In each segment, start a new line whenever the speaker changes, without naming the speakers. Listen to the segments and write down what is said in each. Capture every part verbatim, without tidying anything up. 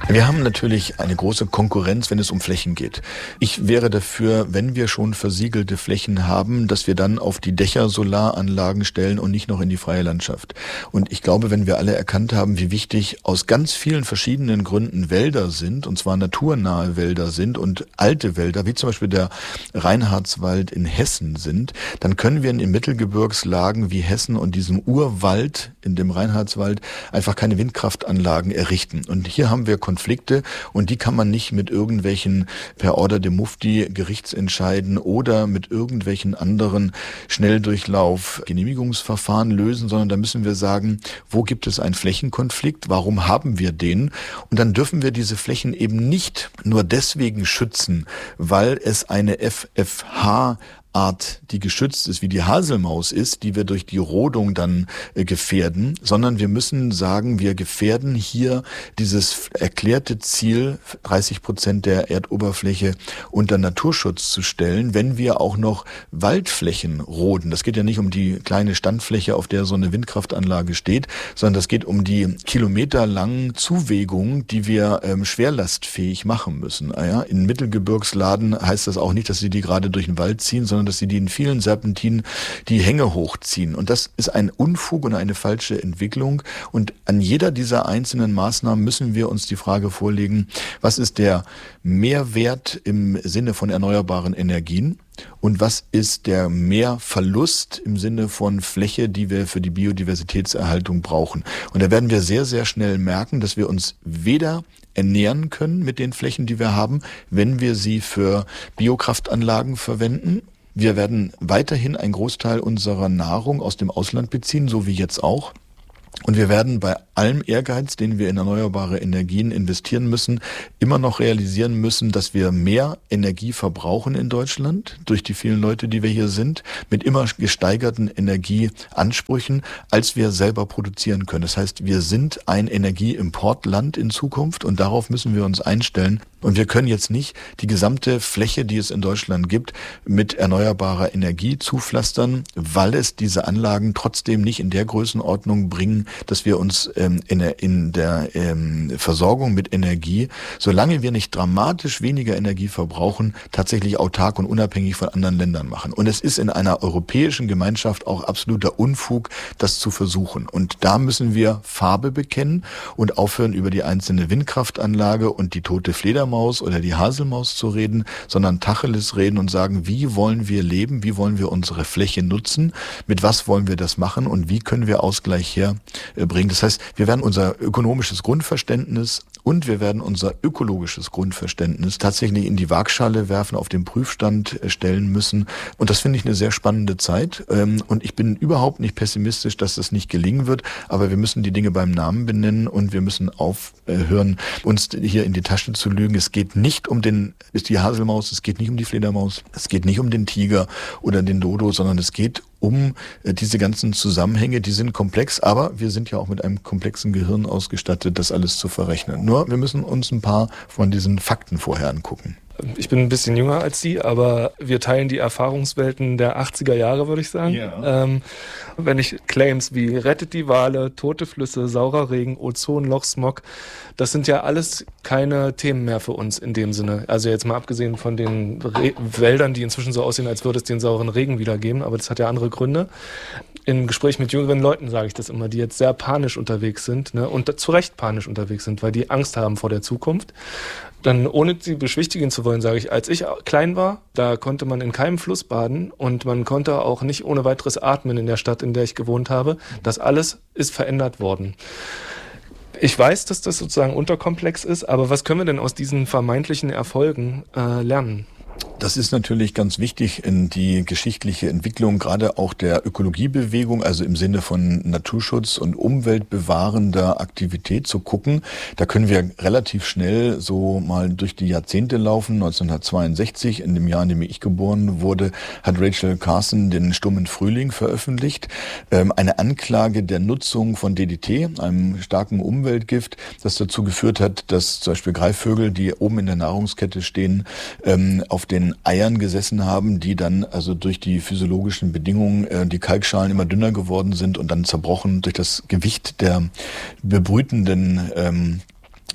Wir haben natürlich eine große Konkurrenz, wenn es um Flächen geht. Ich wäre dafür, wenn wir schon versiegelte Flächen haben, dass wir dann auf die Dächer Solaranlagen stellen und nicht noch in die freie Landschaft. Und ich glaube, wenn wir alle erkannt haben, wie wichtig aus ganz vielen verschiedenen Gründen Wälder sind, und zwar naturnahe Wälder sind und alte Wälder, wie zum Beispiel der Reinhardswald in Hessen sind, dann können wir in den Mittelgebirgslagen wie Hessen und diesem Urwald in dem Reinhardswald einfach keine Windkraftanlagen errichten. Und hier haben wir Konflikte und die kann man nicht mit irgendwelchen per Order de Mufti Gerichtsentscheiden oder mit irgendwelchen anderen Schnelldurchlauf-Genehmigungsverfahren lösen, sondern da müssen wir sagen, wo gibt es einen Flächenkonflikt, warum haben wir den? Und dann dürfen wir diese Flächen eben nicht nur deswegen schützen, weil es eine F F H Art, die geschützt ist, wie die Haselmaus ist, die wir durch die Rodung dann äh, gefährden, sondern wir müssen sagen, wir gefährden hier dieses erklärte Ziel, dreißig Prozent der Erdoberfläche unter Naturschutz zu stellen, wenn wir auch noch Waldflächen roden. Das geht ja nicht um die kleine Standfläche, auf der so eine Windkraftanlage steht, sondern das geht um die kilometerlangen Zuwegungen, die wir ähm, schwerlastfähig machen müssen. Ah ja, in Mittelgebirgsladen heißt das auch nicht, dass sie die gerade durch den Wald ziehen, sondern dass sie die in vielen Serpentinen die Hänge hochziehen. Und das ist ein Unfug und eine falsche Entwicklung. Und an jeder dieser einzelnen Maßnahmen müssen wir uns die Frage vorlegen, was ist der Mehrwert im Sinne von erneuerbaren Energien? Und was ist der Mehrverlust im Sinne von Fläche, die wir für die Biodiversitätserhaltung brauchen? Und da werden wir sehr, sehr schnell merken, dass wir uns weder ernähren können mit den Flächen, die wir haben, wenn wir sie für Biokraftanlagen verwenden. Wir werden weiterhin einen Großteil unserer Nahrung aus dem Ausland beziehen, so wie jetzt auch. Und wir werden bei allem Ehrgeiz, den wir in erneuerbare Energien investieren müssen, immer noch realisieren müssen, dass wir mehr Energie verbrauchen in Deutschland durch die vielen Leute, die wir hier sind, mit immer gesteigerten Energieansprüchen, als wir selber produzieren können. Das heißt, wir sind ein Energieimportland in Zukunft und darauf müssen wir uns einstellen. Und wir können jetzt nicht die gesamte Fläche, die es in Deutschland gibt, mit erneuerbarer Energie zupflastern, weil es diese Anlagen trotzdem nicht in der Größenordnung bringen, dass wir uns ähm, in der, in der ähm, Versorgung mit Energie, solange wir nicht dramatisch weniger Energie verbrauchen, tatsächlich autark und unabhängig von anderen Ländern machen. Und es ist in einer europäischen Gemeinschaft auch absoluter Unfug, das zu versuchen. Und da müssen wir Farbe bekennen und aufhören, über die einzelne Windkraftanlage und die tote Fledermaus oder die Haselmaus zu reden, sondern Tacheles reden und sagen, wie wollen wir leben, wie wollen wir unsere Fläche nutzen, mit was wollen wir das machen und wie können wir Ausgleich herbringen. Das heißt, wir werden unser ökonomisches Grundverständnis und wir werden unser ökologisches Grundverständnis tatsächlich in die Waagschale werfen, auf den Prüfstand stellen müssen. Und das finde ich eine sehr spannende Zeit. Und ich bin überhaupt nicht pessimistisch, dass das nicht gelingen wird. Aber wir müssen die Dinge beim Namen benennen und wir müssen aufhören, uns hier in die Tasche zu lügen. Es geht nicht um den, ist die Haselmaus, es geht nicht um die Fledermaus, es geht nicht um den Tiger oder den Dodo, sondern es geht um diese ganzen Zusammenhänge, die sind komplex, aber wir sind ja auch mit einem komplexen Gehirn ausgestattet, das alles zu verrechnen. Nur wir müssen uns ein paar von diesen Fakten vorher angucken.
Ich bin ein bisschen jünger als Sie, aber wir teilen die Erfahrungswelten der achtziger Jahre, würde ich sagen. Ja. Ähm, wenn ich Claims wie rettet die Wale, tote Flüsse, saurer Regen, Ozonloch, Smog, das sind ja alles keine Themen mehr für uns in dem Sinne. Also jetzt mal abgesehen von den Re- Wäldern, die inzwischen so aussehen, als würde es den sauren Regen wieder geben, aber das hat ja andere Gründe. Im Gespräch mit jüngeren Leuten sage ich das immer, die jetzt sehr panisch unterwegs sind, ne, und zu Recht panisch unterwegs sind, weil die Angst haben vor der Zukunft. Dann, ohne sie beschwichtigen zu wollen, sage ich, als ich klein war, da konnte man in keinem Fluss baden und man konnte auch nicht ohne weiteres atmen in der Stadt, in der ich gewohnt habe. Das alles ist verändert worden. Ich weiß, dass das sozusagen unterkomplex ist, aber was können wir denn aus diesen vermeintlichen Erfolgen äh, lernen?
Das ist natürlich ganz wichtig in die geschichtliche Entwicklung, gerade auch der Ökologiebewegung, also im Sinne von Naturschutz und umweltbewahrender Aktivität zu gucken. Da können wir relativ schnell so mal durch die Jahrzehnte laufen. neunzehnhundertzweiundsechzig, in dem Jahr, in dem ich geboren wurde, hat Rachel Carson den Stummen Frühling veröffentlicht. Ähm, eine Anklage der Nutzung von D D T, einem starken Umweltgift, das dazu geführt hat, dass zum Beispiel Greifvögel, die oben in der Nahrungskette stehen, ähm, auf den Eiern gesessen haben, die dann also durch die physiologischen Bedingungen, äh, die Kalkschalen immer dünner geworden sind und dann zerbrochen durch das Gewicht der bebrütenden ähm,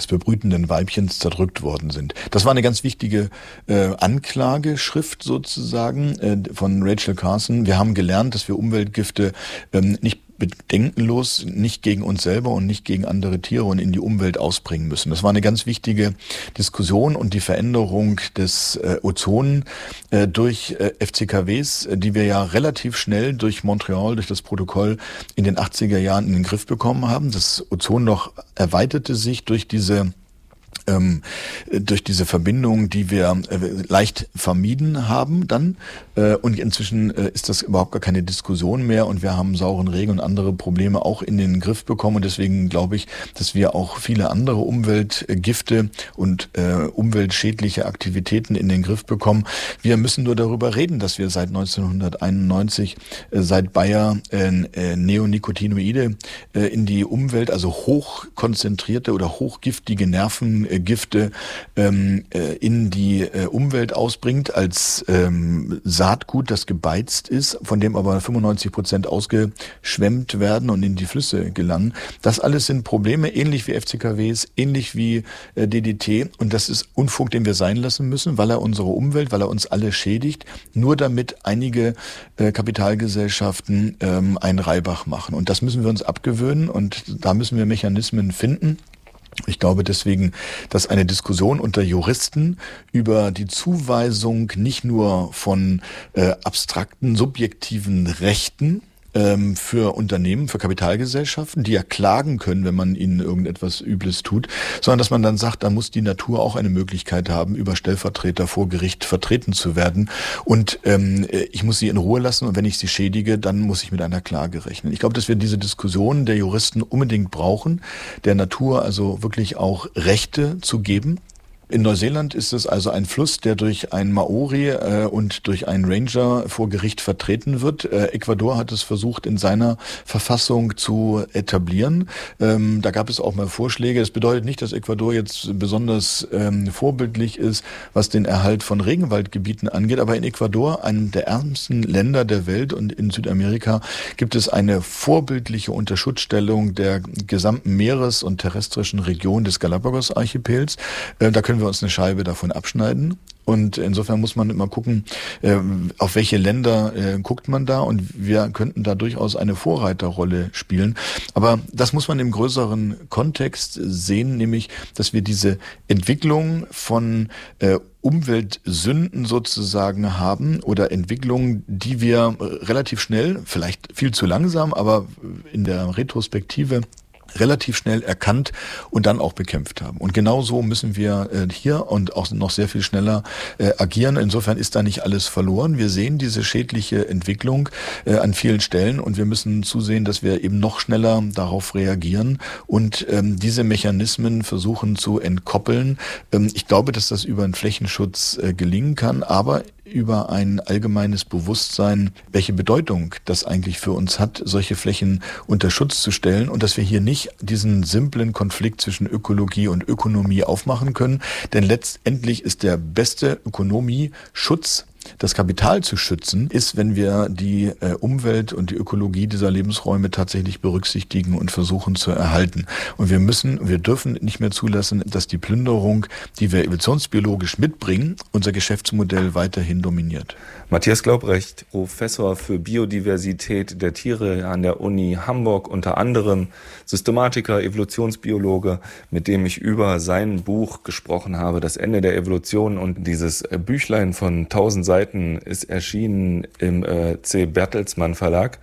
des bebrütenden Weibchens zerdrückt worden sind. Das war eine ganz wichtige äh, Anklageschrift sozusagen äh, von Rachel Carson. Wir haben gelernt, dass wir Umweltgifte ähm, nicht bedenkenlos, nicht gegen uns selber und nicht gegen andere Tiere und in die Umwelt ausbringen müssen. Das war eine ganz wichtige Diskussion und die Veränderung des äh, Ozon äh, durch äh, F C K Ws, äh, die wir ja relativ schnell durch Montreal, durch das Protokoll in den achtziger Jahren in den Griff bekommen haben. Das Ozonloch erweiterte sich durch diese Ähm, durch diese Verbindung, die wir äh, leicht vermieden haben dann. Äh, und inzwischen äh, ist das überhaupt gar keine Diskussion mehr und wir haben sauren Regen und andere Probleme auch in den Griff bekommen. Und deswegen glaube ich, dass wir auch viele andere Umweltgifte und äh, umweltschädliche Aktivitäten in den Griff bekommen. Wir müssen nur darüber reden, dass wir seit neunzehnhunderteinundneunzig, äh, seit Bayer äh, äh, Neonicotinoide äh, in die Umwelt, also hochkonzentrierte oder hochgiftige Nerven Gifte ähm, äh, in die äh, Umwelt ausbringt als ähm, Saatgut, das gebeizt ist, von dem aber fünfundneunzig Prozent ausgeschwemmt werden und in die Flüsse gelangen. Das alles sind Probleme, ähnlich wie F C K Ws, ähnlich wie äh, D D T. Und das ist Unfug, den wir sein lassen müssen, weil er unsere Umwelt, weil er uns alle schädigt, nur damit einige äh, Kapitalgesellschaften ähm, einen Reibach machen. Und das müssen wir uns abgewöhnen und da müssen wir Mechanismen finden. Ich glaube deswegen, dass eine Diskussion unter Juristen über die Zuweisung nicht nur von äh, abstrakten, subjektiven Rechten ähm, für Unternehmen, für Kapitalgesellschaften, die ja klagen können, wenn man ihnen irgendetwas Übles tut, sondern dass man dann sagt, da muss die Natur auch eine Möglichkeit haben, über Stellvertreter vor Gericht vertreten zu werden. Und ähm, ich muss sie in Ruhe lassen und wenn ich sie schädige, dann muss ich mit einer Klage rechnen. Ich glaube, dass wir diese Diskussion der Juristen unbedingt brauchen, der Natur also wirklich auch Rechte zu geben. In Neuseeland ist es also ein Fluss, der durch einen Maori äh, und durch einen Ranger vor Gericht vertreten wird. Äh, Ecuador hat es versucht, in seiner Verfassung zu etablieren. Ähm, da gab es auch mal Vorschläge. Das bedeutet nicht, dass Ecuador jetzt besonders ähm, vorbildlich ist, was den Erhalt von Regenwaldgebieten angeht. Aber in Ecuador, einem der ärmsten Länder der Welt und in Südamerika, gibt es eine vorbildliche Unterschutzstellung der gesamten Meeres- und terrestrischen Region des Galapagos-Archipels. Äh, da können wir uns eine Scheibe davon abschneiden. Und insofern muss man immer gucken, äh, auf welche Länder äh, guckt man da und wir könnten da durchaus eine Vorreiterrolle spielen. Aber das muss man im größeren Kontext sehen, nämlich, dass wir diese Entwicklung von äh, Umweltsünden sozusagen haben oder Entwicklungen, die wir relativ schnell, vielleicht viel zu langsam, aber in der Retrospektive relativ schnell erkannt und dann auch bekämpft haben. Und genau so müssen wir äh, hier und auch noch sehr viel schneller äh, agieren. Insofern ist da nicht alles verloren. Wir sehen diese schädliche Entwicklung äh, an vielen Stellen und wir müssen zusehen, dass wir eben noch schneller darauf reagieren und ähm, diese Mechanismen versuchen zu entkoppeln. Ähm, ich glaube, dass das über einen Flächenschutz äh, gelingen kann, aber über ein allgemeines Bewusstsein, welche Bedeutung das eigentlich für uns hat, solche Flächen unter Schutz zu stellen und dass wir hier nicht diesen simplen Konflikt zwischen Ökologie und Ökonomie aufmachen können. Denn letztendlich ist der beste Ökonomieschutz, das Kapital zu schützen, ist, wenn wir die äh, Umwelt und die Ökologie dieser Lebensräume tatsächlich berücksichtigen und versuchen zu erhalten. Und wir müssen, wir dürfen nicht mehr zulassen, dass die Plünderung, die wir evolutionsbiologisch mitbringen, unser Geschäftsmodell weiterhin dominiert.
Matthias Glaubrecht, Professor für Biodiversität der Tiere an der Uni Hamburg, unter anderem Systematiker, Evolutionsbiologe, mit dem ich über sein Buch gesprochen habe, Das Ende der Evolution. Und dieses Büchlein von tausend Seiten ist erschienen im äh, C. Bertelsmann Verlag.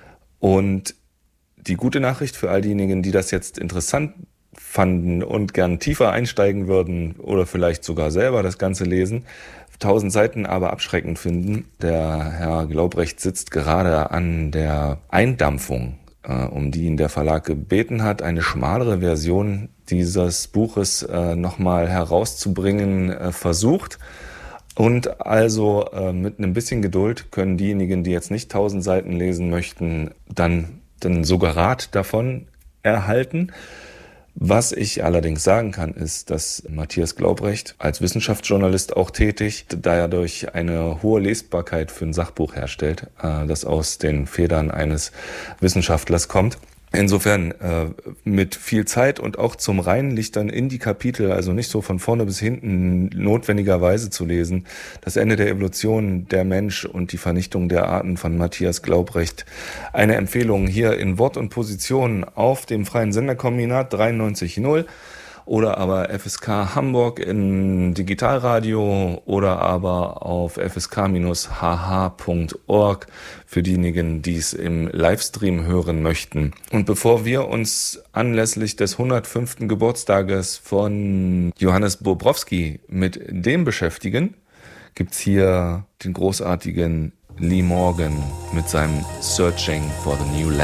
Und die gute Nachricht für all diejenigen, die das jetzt interessant fanden und gern tiefer einsteigen würden oder vielleicht sogar selber das Ganze lesen, tausend Seiten aber abschreckend finden. Der Herr Glaubrecht sitzt gerade an der Eindampfung, äh, um die ihn der Verlag gebeten hat, eine schmalere Version dieses Buches äh, nochmal herauszubringen äh, versucht. Und also äh, mit ein bisschen Geduld können diejenigen, die jetzt nicht tausend Seiten lesen möchten, dann den Suggerat davon erhalten. Was ich allerdings sagen kann, ist, dass Matthias Glaubrecht als Wissenschaftsjournalist auch tätig, dadurch eine hohe Lesbarkeit für ein Sachbuch herstellt, das aus den Federn eines Wissenschaftlers kommt. Insofern äh, mit viel Zeit und auch zum Reinlichtern in die Kapitel, also nicht so von vorne bis hinten notwendigerweise zu lesen. Das Ende der Evolution, der Mensch und die Vernichtung der Arten von Matthias Glaubrecht. Eine Empfehlung hier in Wort und Position auf dem Freien Senderkombinat dreiundneunzig null. Oder aber F S K Hamburg in Digitalradio oder aber auf f s k Bindestrich h h Punkt org für diejenigen, die es im Livestream hören möchten. Und bevor wir uns anlässlich des hundertfünften Geburtstages von Johannes Bobrowski mit dem beschäftigen, gibt's hier den großartigen Lee Morgan mit seinem Searching for the New Land.